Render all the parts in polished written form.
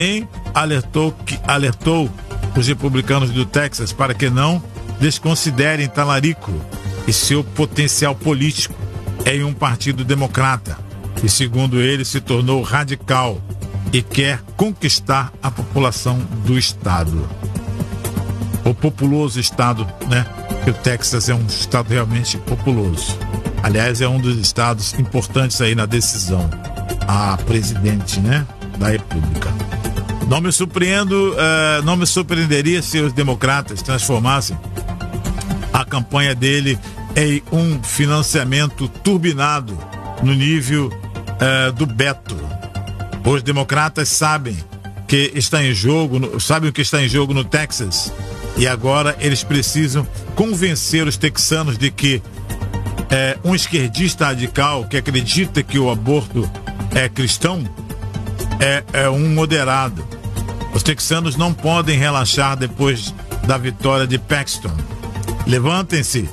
alertou os republicanos do Texas para que não desconsiderem Talarico e seu potencial político em um partido democrata, que segundo ele se tornou radical e quer conquistar a população do estado. O populoso estado, né? Que o Texas é um estado realmente populoso. Aliás, é um dos estados importantes aí na decisão a presidente, né, da República. Não me surpreenderia se os democratas transformassem a campanha dele em um financiamento turbinado no nível do Beto. Os democratas sabem que está em jogo, sabem o que está em jogo no Texas, e agora eles precisam convencer os texanos de que um esquerdista radical que acredita que o aborto é cristão é um moderado. Os texanos não podem relaxar depois da vitória de Paxton. Levantem-se,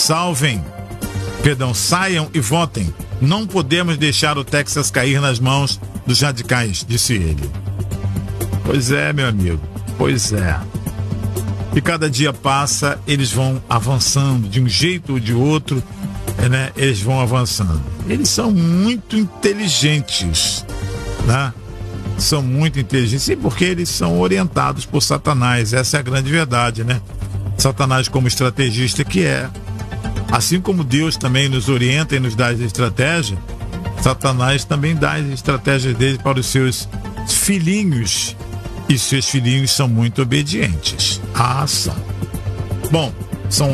saiam e votem. Não podemos deixar o Texas cair nas mãos dos radicais, disse ele. Pois é, meu amigo, pois é. E cada dia passa, eles vão avançando de um jeito ou de outro, né? Eles vão avançando. Eles são muito inteligentes, né? São muito inteligentes, e porque eles são orientados por Satanás, essa é a grande verdade, né? Satanás como estrategista que é. Assim como Deus também nos orienta e nos dá as estratégias, Satanás também dá as estratégias dele para os seus filhinhos, e seus filhinhos são muito obedientes. São. Bom, são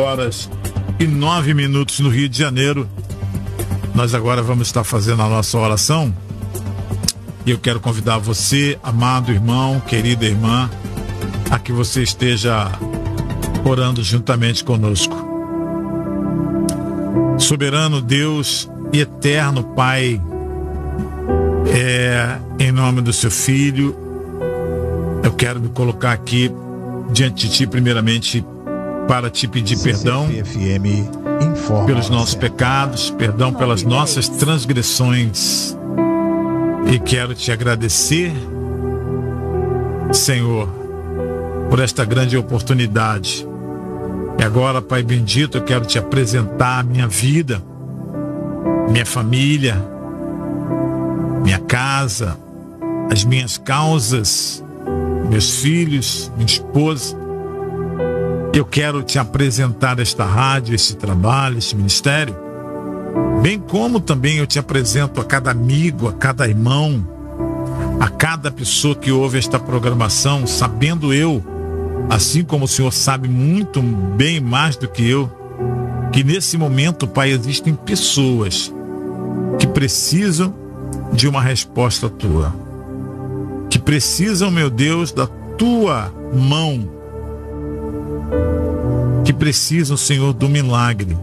9h09 no Rio de Janeiro. Nós agora vamos estar fazendo a nossa oração. E eu quero convidar você, amado irmão, querida irmã, a que você esteja orando juntamente conosco. Soberano Deus e eterno Pai, em nome do seu Filho, eu quero me colocar aqui diante de Ti, primeiramente, para Te pedir perdão pelos nossos pecados, perdão pelas nossas transgressões. E quero Te agradecer, Senhor, por esta grande oportunidade. E agora, Pai bendito, eu quero Te apresentar a minha vida, minha família, minha casa, as minhas causas, meus filhos, minha esposa. Eu quero Te apresentar esta rádio, esse trabalho, esse ministério, bem como também eu Te apresento a cada amigo, a cada irmão, a cada pessoa que ouve esta programação, sabendo eu, assim como o Senhor sabe muito bem mais do que eu, que nesse momento, Pai, existem pessoas que precisam de uma resposta Tua, que precisam, meu Deus, da Tua mão, que precisam, Senhor, do milagre.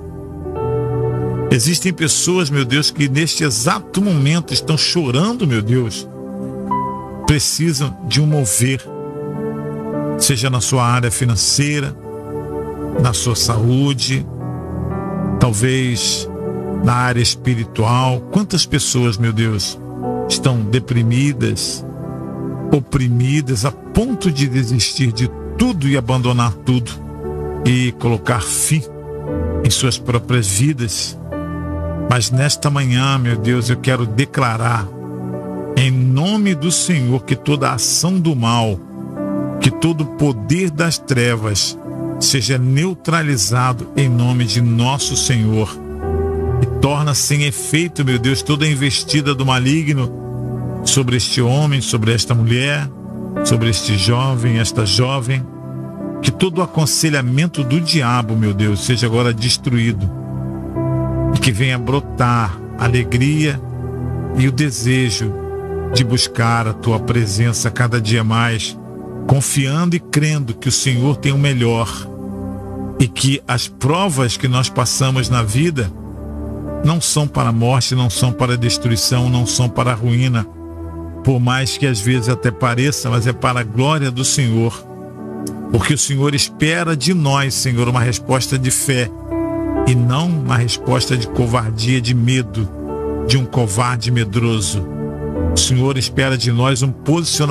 Existem pessoas, meu Deus, que neste exato momento estão chorando, meu Deus, precisam de um mover, seja na sua área financeira, na sua saúde, talvez na área espiritual. Quantas pessoas, meu Deus, estão deprimidas, oprimidas, a ponto de desistir de tudo e abandonar tudo e colocar fim em suas próprias vidas. Mas nesta manhã, meu Deus, eu quero declarar em nome do Senhor que toda ação do mal, que todo poder das trevas seja neutralizado em nome de nosso Senhor, e torna sem efeito, meu Deus, toda a investida do maligno sobre este homem, sobre esta mulher, sobre este jovem, esta jovem, que todo o aconselhamento do diabo, meu Deus, seja agora destruído, e que venha brotar a alegria e o desejo de buscar a Tua presença cada dia mais, confiando e crendo que o Senhor tem o melhor, e que as provas que nós passamos na vida não são para a morte, não são para a destruição, não são para a ruína, por mais que às vezes até pareça, mas é para a glória do Senhor, porque o Senhor espera de nós, Senhor, uma resposta de fé, e não uma resposta de covardia, de medo, de um covarde medroso. O Senhor espera de nós um posicionamento